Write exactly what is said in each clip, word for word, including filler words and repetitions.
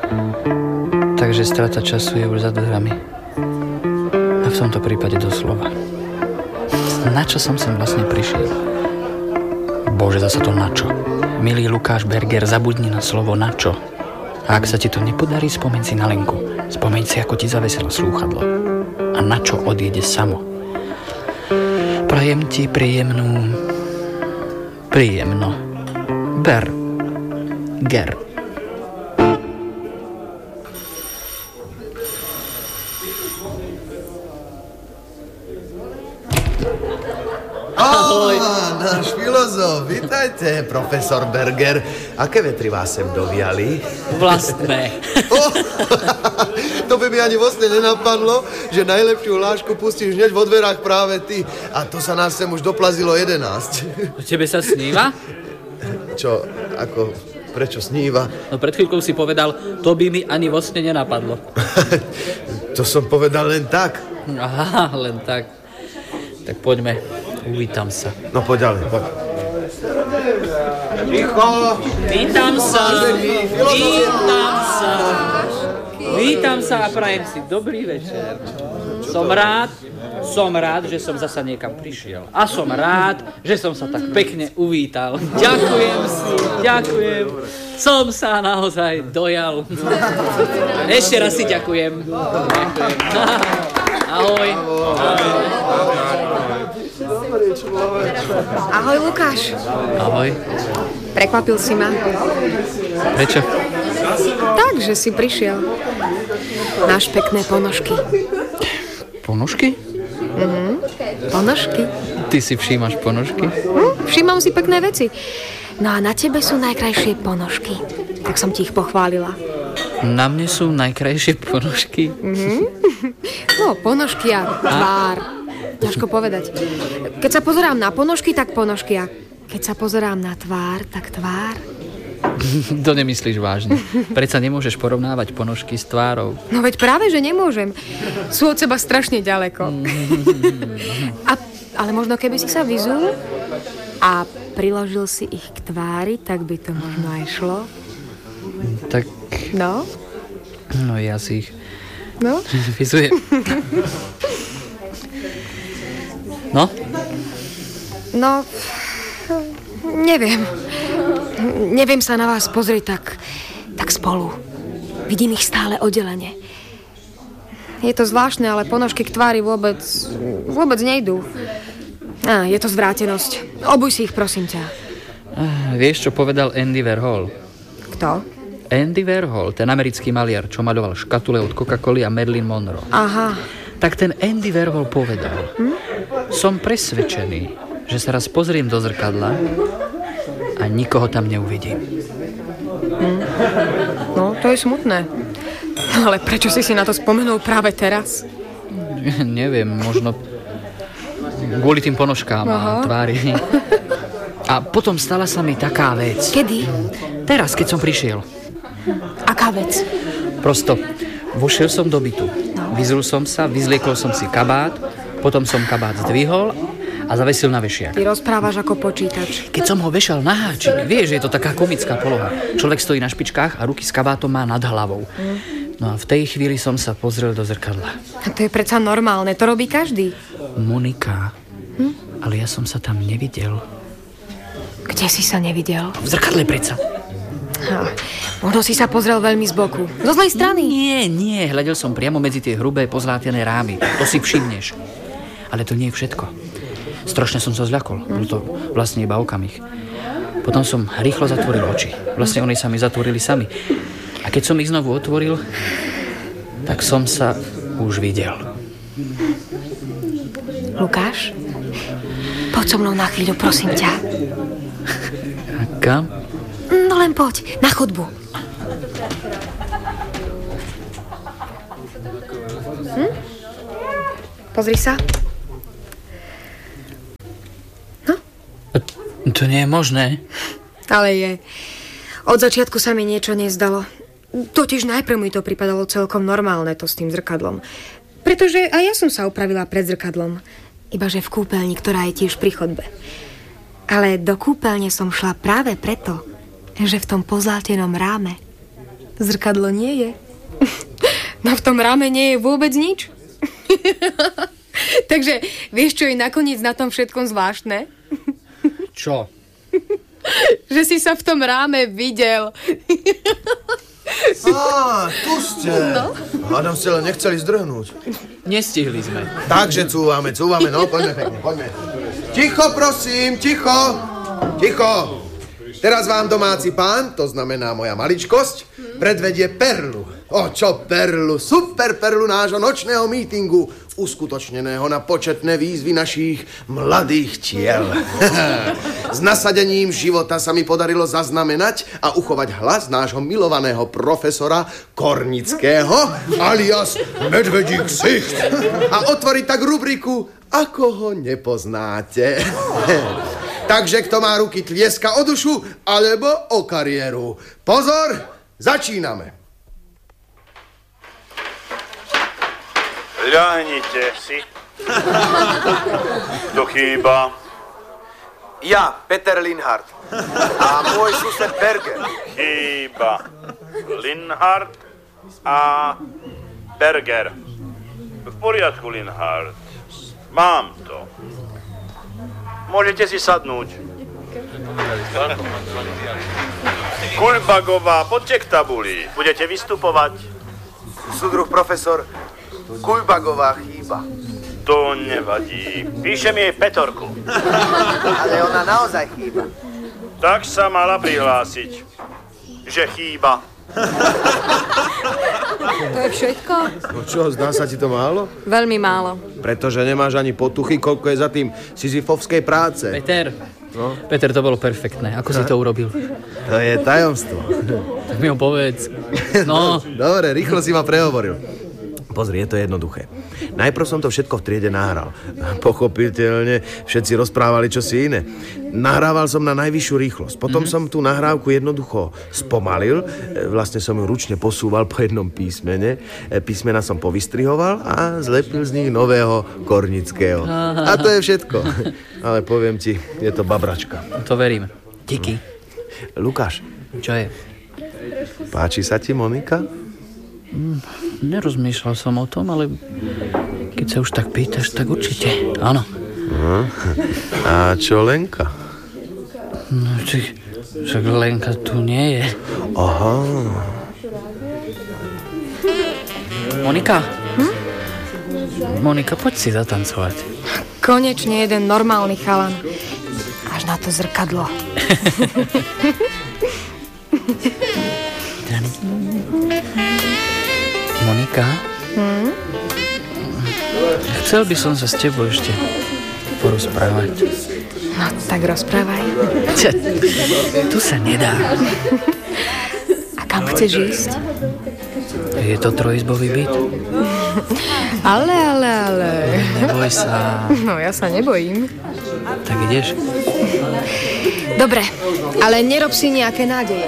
Takže strata času je už za dverami. A v tomto prípade doslova. Na čo som sem vlastne prišiel? Bože, zasa to na čo? Milý Lukáš Berger, zabudni na slovo na čo. A ak sa ti to nepodarí, spomeň si na Lenku. Spomeň si, ako ti zavesilo slúchadlo. A na čo odjede samo. Prajem ti príjemnú... Príjemno. Ber. Ger. Ahoj. Á, náš filozof, vítajte, profesor Berger. Aké vetry vás sem doviali? Vlastné. Oh, to by mi ani vlastne nenapadlo, že najlepšiu hlášku pustíš hneď vo dverách práve ty. A to sa nás sem už doplazilo jedenásť. Tebe sa sníva? Čo, ako, prečo sníva? No pred chvíľkou si povedal, to by mi ani vlastne nenapadlo. To som povedal len tak. Aha, len tak. Tak poďme. Uvítam sa. No poď ďalej, poď. Ticho! Vítam sa! Vítam sa! Vítam sa a prajem si dobrý večer. Som rád, som rád, že som zasa niekam prišiel. A som rád, že som sa tak pekne uvítal. Ďakujem si, ďakujem. Som sa naozaj dojal. Ešte raz si ďakujem. Ďakujem. Ahoj. Ahoj, Lukáš. Ahoj. Prekvapil si ma. Prečo? Tak, že si prišiel. Máš pekné ponožky. Ponožky? Mhm, ponožky. Ty si všímaš ponožky? Hm, všímam si pekné veci. No a na tebe sú najkrajšie ponožky. Tak som ti ich pochválila. Na mne sú najkrajšie ponožky? Mhm. No, ponožky a tvár. Ťažko povedať. Keď sa pozerám na ponožky, tak ponožky. A keď sa pozerám na tvár, tak tvár. To nemyslíš vážne. Predsa nemôžeš porovnávať ponožky s tvárou. No veď práve, že nemôžem. Sú od seba strašne ďaleko. A, ale možno keby si sa vyzul a priložil si ich k tvári, tak by to možno aj šlo. Tak... No? No ja si ich... No? vyzujem. No? No... Neviem. Neviem sa na vás pozrieť tak, tak spolu. Vidím ich stále oddelene. Je to zvláštne, ale ponožky k tvári vôbec, vôbec nejdú. Á, je to zvrátenosť. Obuj si ich, prosím ťa. Ah, vieš, čo povedal Andy Warhol? Kto? Andy Warhol, ten americký maliar, čo maľoval škatule od Coca-Coly a Marilyn Monroe. Aha. Tak ten Andy Warhol povedal, hm? Som presvedčený, že sa raz pozriem do zrkadla a nikoho tam neuvidím. Hm. No, to je smutné. Ale prečo si si na to spomenul práve teraz? Neviem, možno kvôli tým ponožkám a tvári. A potom stala sa mi taká vec. Kedy? Teraz, keď som prišiel. Aká vec? Prosto, vošiel som do bytu. Vyzul som sa, vyzliekol som si kabát, potom som kabát zdvihol a zavesil na vešiak. Ty rozprávaš ako počítač. Keď som ho vešal na háčik, vieš, je to taká komická poloha. Človek stojí na špičkách a ruky s kabátom má nad hlavou. No a v tej chvíli som sa pozrel do zrkadla. A to je predsa normálne, to robí každý. Monika, hm? Ale ja som sa tam nevidel. Kde si sa nevidel? V zrkadle predsa. Ha, možno si sa pozrel veľmi z boku. Zo zlej strany? Nie, nie, hľadel som priamo medzi tie hrubé pozlátené rámy. To si všimneš. Ale to nie je všetko. Strašne som sa zľakol. Bol to vlastne iba okamih. Potom som rýchlo zatvoril oči. Vlastne oni sa mi zatvorili sami. A keď som ich znovu otvoril, tak som sa už videl. Lukáš? Poď so mnou na chvíľu, prosím ťa. A kam? No len poď, na chodbu. Hm? Pozri sa. No? To nie je možné. Ale je. Od začiatku sa mi niečo nezdalo. Totiž najprv mi to pripadalo celkom normálne, to s tým zrkadlom. Pretože aj ja som sa upravila pred zrkadlom. Ibaže v kúpeľni, ktorá je tiež pri chodbe. Ale do kúpeľne som šla práve preto, že v tom pozlátenom ráme Zrkadlo nie je. No v tom ráme nie je vôbec nič. Takže vieš, čo je nakoniec na tom všetkom zvláštne? Čo? Že si sa v tom ráme videl. Á, tu ste. No? Hádam ste len nechceli zdrhnúť. Nestihli sme. Takže cúvame, cúvame, no poďme pekne, poďme. Ticho, prosím, ticho. Ticho. Teraz vám domáci pán, to znamená moja maličkosť, predvedie perlu. O, čo perlu? Super perlu nášho nočného mítingu, uskutočneného na početné výzvy našich mladých tiel. S nasadením života sa mi podarilo zaznamenať a uchovať hlas nášho milovaného profesora Kornického, alias Medvedí ksicht, a otvoriť tak rubriku Ako ho nepoznáte. Takže kto má ruky, tlieska o dušu alebo o kariéru. Pozor, začíname. Ľahnite si. Kto chýba? Ja, Peter Linhart. A môj sused Berger. Chýba Linhart a Berger. V poriadku, Linhart. Mám to. Môžete si sadnúť. Kuľbagová, poďte k tabuli. Budete vystupovať. Súdruh profesor, Kuľbagová chýba. To nevadí. Píšem jej Petorku. Ale ona naozaj chýba. Tak sa mala prihlásiť, že chýba. To je všetko? No čo, zdá sa ti to málo? Veľmi málo. Pretože nemáš ani potuchy, koľko je za tým Sisyfovskej práce. Peter, no? Peter, to bolo perfektné. Ako si to urobil? To je tajomstvo. Tak mi ho povedz. No. Dobre, rýchlo si ma prehovoril. Pozri, je to jednoduché. Najprv som to všetko v triede nahral. Pochopiteľne všetci rozprávali čosi iné. Nahrával som na najvyššiu rýchlosť. Potom mm-hmm. som tú nahrávku jednoducho spomalil. Vlastne som ju ručne posúval po jednom písmene. Písmena som povystrihoval a zlepil z nich nového Kornického. A to je všetko. Ale poviem ti, je to babračka. To verím. Díky. Lukáš. Čo je? Páči sa ti Monika? Mm, nerozmýšľal som o tom, ale keď sa už tak pýtaš, tak určite, áno. No. A čo Lenka? No, či, však Lenka tu nie je. Aha. Monika? Hm? Monika, poď si zatancovať. Konečne jeden normálny chalan. Až na to zrkadlo. Monika? Hm? Chcel by som sa s tebou ešte porozprávať. No, tak rozprávaj. Tu sa nedá. A kam chceš ísť? Je to trojizbový byt. Ale, ale, ale. Neboj sa. No, ja sa nebojím. Tak ideš? Dobre, ale nerob si nejaké nádeje.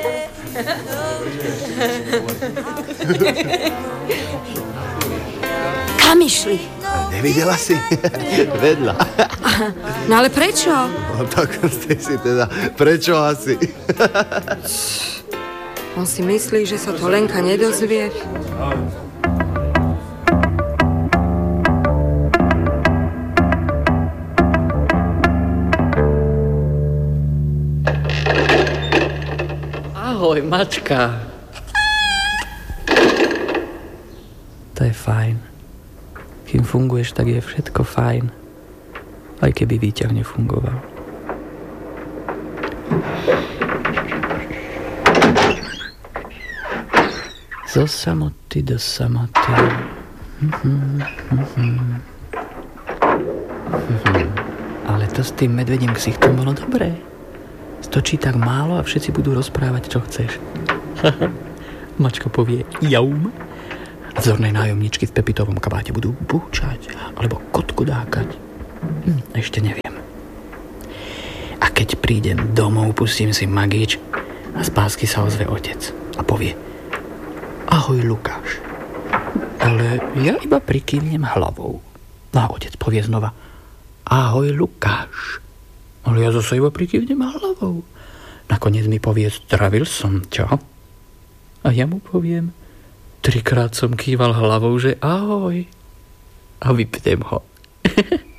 Kam išli? Nevidela si? Vedľa. No ale prečo? No tak ste si teda, prečo asi? On si myslí, že sa to Lenka nedozvie. Ahoj, mačka. To je fajn. Kým funguješ, tak je všetko fajn. Aj keby výťah nefungoval. Zo samoty do samoty. Ale to s tým medvedím ksichtom bolo dobré. Stočí tak málo a všetci budú rozprávať, čo chceš. Mačka povie jaum. Vzorné nájomničky v pepitovom kabáte budú búčať alebo kotku dákať. Hm, ešte neviem. A keď prídem domov, pustím si magíč a z pásky sa ozve otec a povie: Ahoj, Lukáš. Ale ja iba prikývnem hlavou. No a otec povie znova: Ahoj, Lukáš. Ale ja zase iba prikývnem hlavou. Nakoniec mi povie: Zdravil som ťa. A A ja mu poviem, trikrát som kýval hlavou, že ahoj. A vypnem ho.